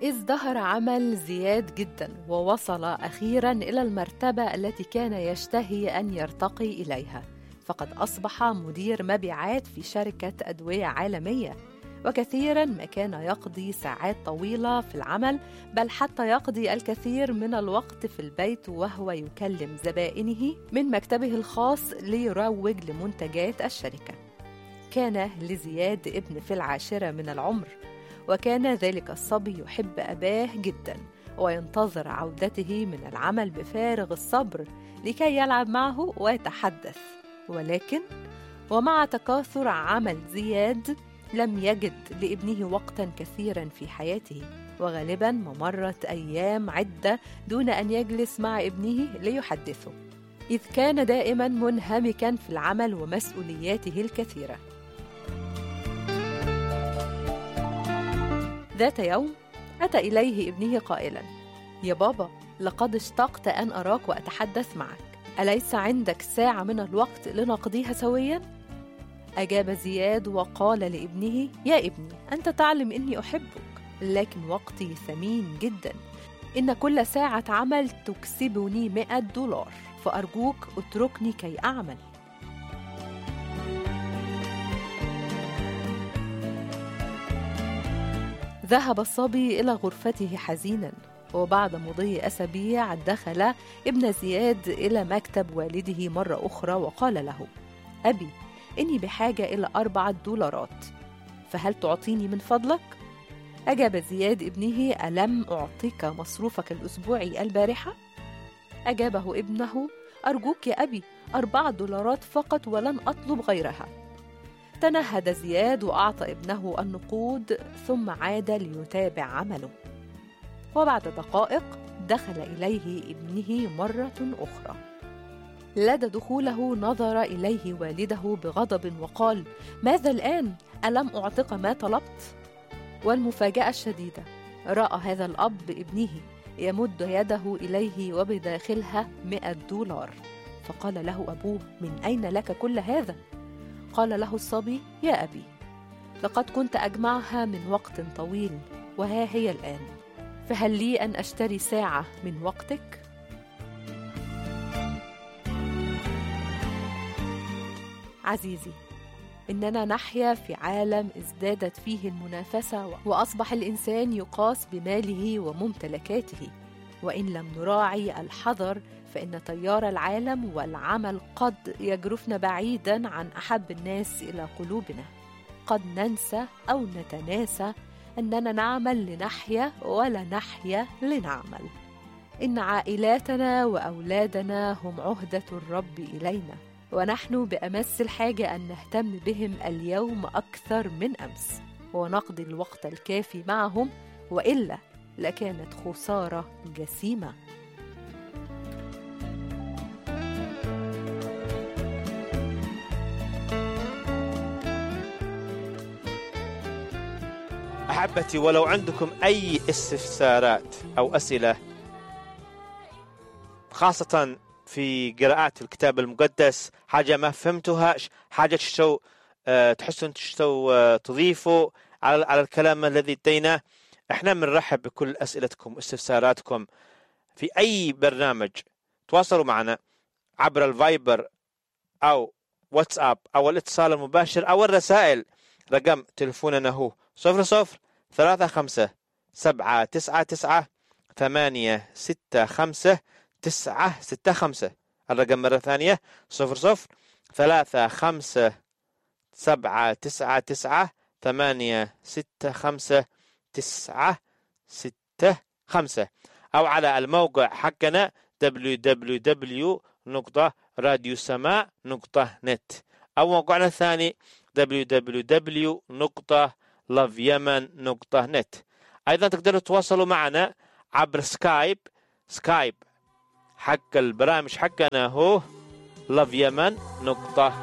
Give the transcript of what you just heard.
ازدهر عمل زياد جدا ووصل أخيرا إلى المرتبة التي كان يشتهي أن يرتقي إليها، فقد أصبح مدير مبيعات في شركة أدوية عالمية. وكثيرا ما كان يقضي ساعات طويلة في العمل، بل حتى يقضي الكثير من الوقت في البيت وهو يكلم زبائنه من مكتبه الخاص ليروج لمنتجات الشركة. كان لزياد ابن في 10 من العمر، وكان ذلك الصبي يحب أباه جدا وينتظر عودته من العمل بفارغ الصبر لكي يلعب معه ويتحدث. ولكن ومع تكاثر عمل زياد لم يجد لابنه وقتا كثيرا في حياته، وغالبا ما مرت أيام عدة دون أن يجلس مع ابنه ليحدثه، إذ كان دائما منهمكا في العمل ومسؤولياته الكثيرة. ذات يوم أتى إليه ابنه قائلا: يا بابا، لقد اشتقت أن أراك وأتحدث معك، أليس عندك ساعة من الوقت لنقضيها سويا؟ أجاب زياد وقال لابنه: يا ابني، أنت تعلم إني أحبك، لكن وقتي ثمين جدا، إن كل ساعة عمل تكسبني $100، فأرجوك اتركني كي أعمل. ذهب الصبي إلى غرفته حزينا، وبعد مضي أسابيع دخل ابن زياد إلى مكتب والده مرة أخرى وقال له: أبي، إني بحاجة إلى $4، فهل تعطيني من فضلك؟ أجاب زياد ابنه: ألم أعطيك مصروفك الأسبوعي البارحة؟ أجابه ابنه: أرجوك يا أبي، $4 فقط ولن أطلب غيرها. تنهد زياد وأعطى ابنه النقود، ثم عاد ليتابع عمله. وبعد دقائق دخل إليه ابنه مرة أخرى. لدى دخوله نظر إليه والده بغضب وقال: ماذا الآن؟ ألم أعطيك ما طلبت؟ والمفاجأة الشديدة، رأى هذا الأب ابنه يمد يده إليه وبداخلها $100. فقال له أبوه: من أين لك كل هذا؟ قال له الصبي: يا أبي، لقد كنت أجمعها من وقت طويل، وها هي الآن، فهل لي أن أشتري ساعة من وقتك؟ عزيزي، إننا نحيا في عالم ازدادت فيه المنافسة، وأصبح الإنسان يقاس بماله وممتلكاته، وإن لم نراعي الحذر فإن تيار العالم والعمل قد يجرفنا بعيدا عن أحب الناس إلى قلوبنا. قد ننسى أو نتناسى أننا نعمل لنحيا ولا نحيا لنعمل. إن عائلاتنا وأولادنا هم عهدة الرب إلينا، ونحن بأمس الحاجة أن نهتم بهم اليوم أكثر من أمس، ونقضي الوقت الكافي معهم، وإلا لكانت خسارة جسيمة. أحبتي، ولو عندكم أي استفسارات أو أسئلة، خاصة في قراءات الكتاب المقدس، حاجة ما فهمتوها، حاجة تحسون تضيفوا على الكلام الذي اديناه، احنا بنرحب بكل أسئلتكم واستفساراتكم في أي برنامج. تواصلوا معنا عبر الفايبر أو واتساب أو الاتصال المباشر أو الرسائل. رقم تلفوننا هو 0035979865. الرقم مرة ثانية 0035979865 أو على الموقع حقنا www.radiosama.net أو موقعنا الثاني www.loveyemen.net. أيضا تقدروا تواصلوا معنا عبر سكايب حق البرامج حقنا هو loveyemen.net.